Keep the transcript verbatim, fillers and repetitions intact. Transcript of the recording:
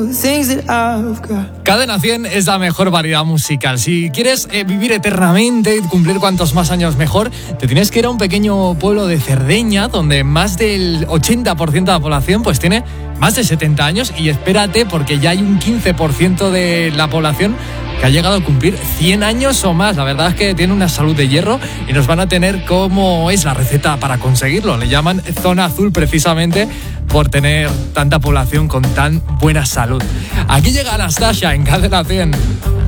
Cadena cien es la mejor variedad musical. Si quieres eh, vivir eternamente y cumplir cuantos más años mejor, te tienes que ir a un pequeño pueblo de Cerdeña, donde más del ochenta por ciento de la población pues tiene más de setenta años, y espérate porque ya hay un quince por ciento de la población que ha llegado a cumplir cien años o más. La verdad es que tiene una salud de hierro y nos van a tener cómo es la receta para conseguirlo. Le llaman zona azul precisamente por tener tanta población con tan buena salud. Aquí llega Anastasia en Cadena cien.